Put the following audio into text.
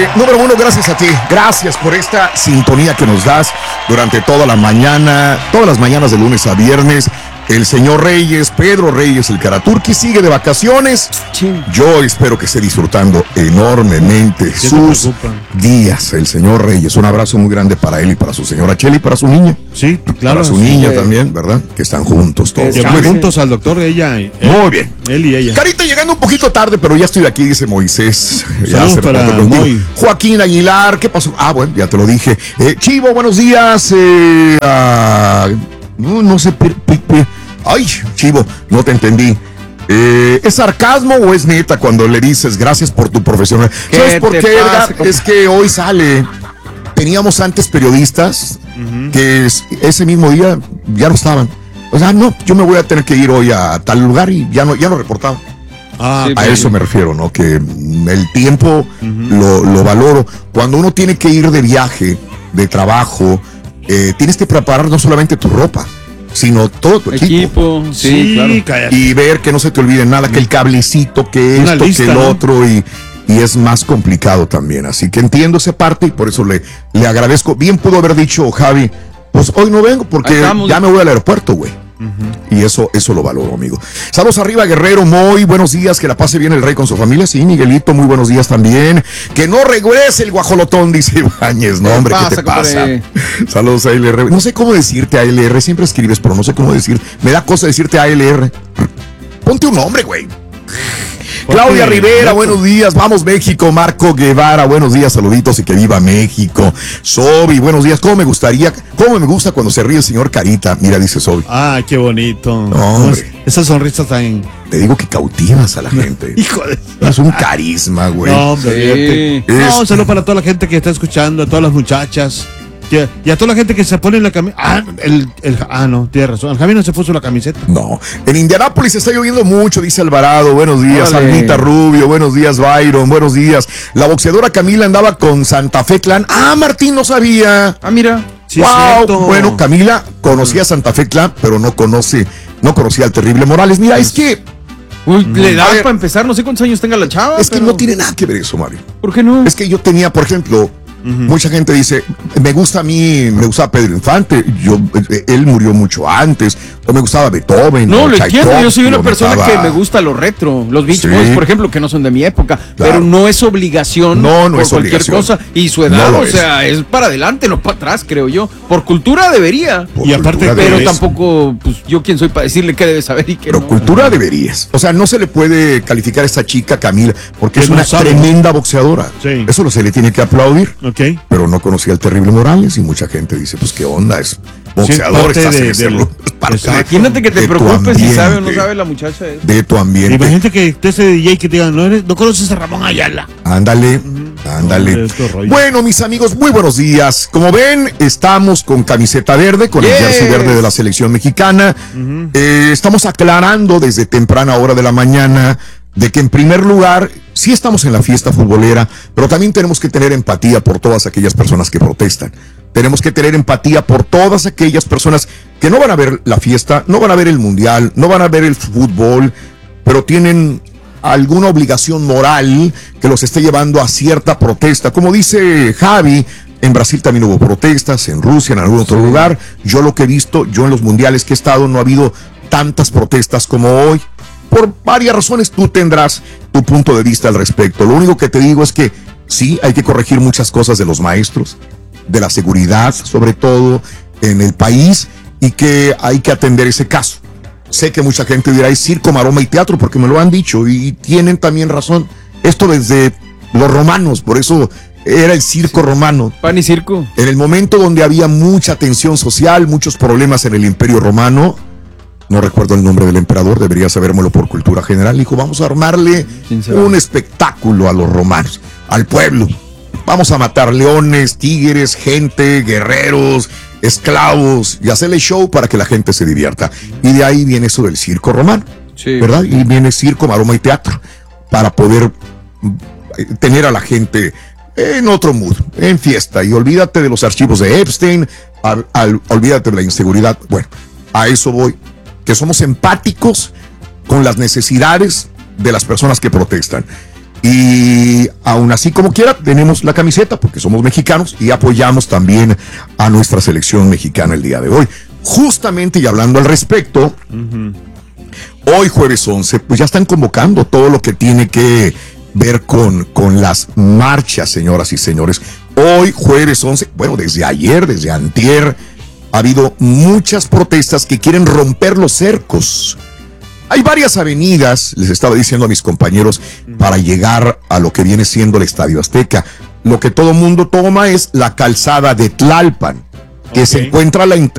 Número uno, gracias a ti. Gracias por esta sintonía que nos das durante toda la mañana, todas las mañanas de lunes a viernes. El señor Reyes, Pedro Reyes, el Karaturki, sigue de vacaciones. Sí. Yo espero que esté disfrutando enormemente sus días. El señor Reyes, un abrazo muy grande para él y para su señora Chela y para su niña. Sí, claro. Para su niña también, ¿verdad? Que están juntos todos. Están juntos al doctor, ella. Muy bien. Él y ella. Carita, llegando un poquito tarde, pero ya estoy aquí, dice Moisés. Saludos para Moy. Joaquín Aguilar, ¿qué pasó? Ah, bueno, ya te lo dije. Chivo, buenos días. No sé. Ay, Chivo, no te entendí. ¿Es sarcasmo o es neta cuando le dices gracias por tu profesión? ¿Sabes por qué, Edgar? Es que hoy sale. Teníamos antes periodistas que ese mismo día ya no estaban. O sea, no, yo me voy a tener que ir hoy a tal lugar y ya no reportaba. Sí, a eso me refiero, ¿no? Que el tiempo lo valoro. Cuando uno tiene que ir de viaje, de trabajo, tienes que preparar no solamente tu ropa, sino todo tu equipo. Sí, claro. Cállate. Y ver que no se te olvide nada, que el cablecito, que esto, lista, que el otro, y es más complicado también. Así que entiendo esa parte y por eso le agradezco. Bien pudo haber dicho Javi, pues hoy no vengo porque ya me voy al aeropuerto, güey. Y eso lo valoro, amigo. Saludos arriba, Guerrero, Moy, buenos días, que la pase bien el Rey con su familia. Sí, Miguelito, muy buenos días también. Que no regrese el guajolotón, dice Ibáñez. No, hombre, ¿qué te pasa? Saludos a ALR. No sé cómo decirte ALR, siempre escribes, pero no sé cómo decir. Me da cosa decirte ALR. Ponte un nombre, güey. Claudia Rivera, buenos días, vamos México. Marco Guevara, buenos días, saluditos y que viva México. Sobi, buenos días, cómo me gusta cuando se ríe el señor Carita. Mira, dice Sobi. Ah, qué bonito. No, hombre. Esa sonrisa tan... Te digo que cautivas a la gente. Hijo de... Es un carisma, güey. No, hombre, sí. No, un saludo para toda la gente que está escuchando, a todas las muchachas. Y a toda la gente que se pone la camiseta. No, tienes razón. El Javi no se puso la camiseta. No. En Indianápolis está lloviendo mucho, dice Alvarado. Buenos días, Almita Rubio. Buenos días, Byron. Buenos días. La boxeadora Camila andaba con Santa Fe Clan. Ah, Martín, no sabía. Ah, mira. Sí, wow. Bueno, Camila conocía a Santa Fe Clan, pero no conocía al Terrible Morales. Mira, es que... le da para empezar, no sé cuántos años tenga la chava. Es que no tiene nada que ver eso, Mario. ¿Por qué no? Es que yo tenía, por ejemplo... Mucha gente dice, me gusta Pedro Infante, él murió mucho antes, o me gustaba Beethoven. No, lo entiendo, yo soy una persona que me gusta lo retro, los Beach Boys, por ejemplo, que no son de mi época, claro. Pero no es obligación no por es cualquier obligación. cosa, y su edad, o sea, es para adelante, no para atrás, creo yo. Por cultura debería. Y aparte, pero tampoco, pues yo quién soy para decirle qué debe saber y qué no. Pero cultura deberías. O sea, no se le puede calificar a esta chica Camila, porque es una tremenda boxeadora. Sí. Eso se le tiene que aplaudir. Okay. Pero no conocía al Terrible Morales y mucha gente dice, pues qué onda, es boxeador, imagínate que te preocupes si sabe o no sabe la muchacha de tu ambiente. Imagínate que ese DJ que te diga, no conoces a Ramón Ayala. Ándale. Bueno, mis amigos, muy buenos días. Como ven, estamos con camiseta verde, con el jersey verde de la selección mexicana. Estamos aclarando desde temprana hora de la mañana de que en primer lugar sí estamos en la fiesta futbolera, pero también tenemos que tener empatía por todas aquellas personas que protestan. Tenemos que tener empatía por todas aquellas personas que no van a ver la fiesta, no van a ver el mundial, no van a ver el fútbol, pero tienen alguna obligación moral que los esté llevando a cierta protesta. Como dice Javi, en Brasil también hubo protestas, en Rusia, en algún otro lugar. Yo lo que he visto, yo en los mundiales que he estado, no ha habido tantas protestas como hoy. Por varias razones, tú tendrás tu punto de vista al respecto. Lo único que te digo es que sí, hay que corregir muchas cosas de los maestros, de la seguridad, sobre todo en el país, y que hay que atender ese caso. Sé que mucha gente dirá, es circo, maroma y teatro, porque me lo han dicho, y tienen también razón. Esto desde los romanos, por eso era el circo romano. Pan y circo. En el momento donde había mucha tensión social, muchos problemas en el Imperio Romano, no recuerdo el nombre del emperador, debería sabérmelo por cultura general, dijo, vamos a armarle un espectáculo a los romanos, al pueblo. Vamos a matar leones, tigres, gente, guerreros, esclavos, y hacerle show para que la gente se divierta. Y de ahí viene eso del circo romano, ¿verdad? Y viene circo, maroma y teatro, para poder tener a la gente en otro mood, en fiesta. Y olvídate de los archivos de Epstein, olvídate de la inseguridad. Bueno, a eso voy. Que somos empáticos con las necesidades de las personas que protestan. Y aún así, como quiera, tenemos la camiseta porque somos mexicanos y apoyamos también a nuestra selección mexicana el día de hoy. Justamente, y hablando al respecto, hoy jueves 11, pues ya están convocando todo lo que tiene que ver con las marchas, señoras y señores. Hoy jueves 11, bueno, desde ayer, desde antier, ha habido muchas protestas que quieren romper los cercos. Hay varias avenidas, les estaba diciendo a mis compañeros, para llegar a lo que viene siendo el Estadio Azteca. Lo que todo mundo toma es la calzada de Tlalpan, que se encuentra